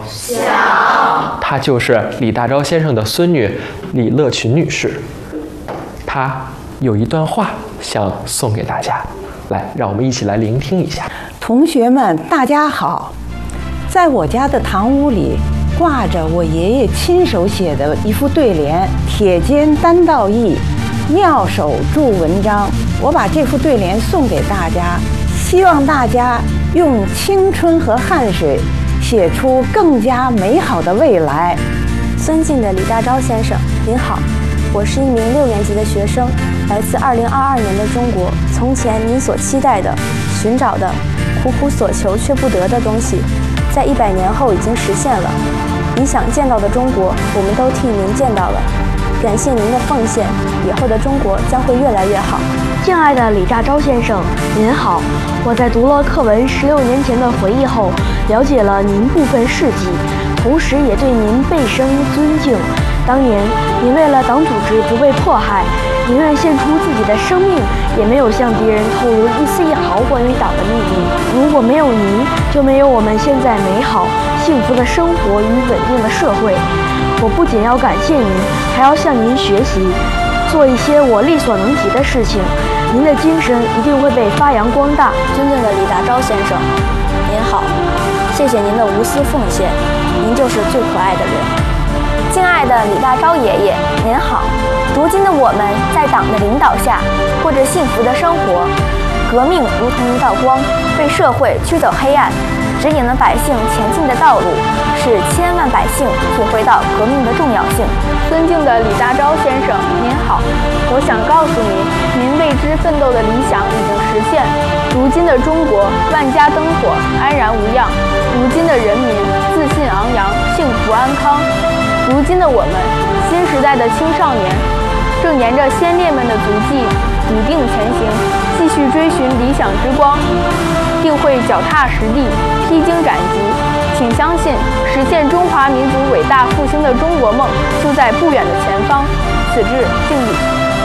想。她就是李大钊先生的孙女李乐群女士，她有一段话想送给大家，来，让我们一起来聆听一下。 同学们，大家好，在我家的堂屋里挂着我爷爷亲手写的一副对联：铁肩担道义，妙手著文章。我把这副对联送给大家，希望大家用青春和汗水写出更加美好的未来。 尊敬的李大钊先生，您好，我是一名6年级的学生，来自2022年的中国。从前您所期待的、寻找的、苦苦所求却不得的东西，在100年后已经实现了。您想见到的中国，我们都替您见到了。感谢您的奉献，以后的中国将会越来越好。 敬爱的李大钊先生，您好！我在读了课文16年前的回忆后，了解了您部分事迹，同时也对您倍生尊敬。当年您为了党组织不被迫害，宁愿献出自己的生命，也没有向敌人透露一丝一毫关于党的秘密。如果没有您，就没有我们现在美好幸福的生活与稳定的社会。我不仅要感谢您，还要向您学习，做一些我力所能及的事情。您的精神一定会被发扬光大。 尊敬的李大钊先生，您好，谢谢您的无私奉献，您就是最可爱的人。敬爱的李大钊爷爷，您好！如今的我们在党的领导下过着幸福的生活，革命如同一道光，为社会驱走黑暗，指引了百姓前进的道路，使千万百姓体会到革命的重要性。 尊敬的李大钊先生，您好！我想告诉您，您为之奋斗的理想已经实现。如今的中国万家灯火，安然无恙；如今的人民自信昂扬，幸福安康。如今的我们，新时代的青少年，正沿着先烈们的足迹笃定前行，继续追寻理想之光，定会脚踏实地，披荆斩棘。请相信，实现中华民族伟大复兴的中国梦就在不远的前方。此致敬礼。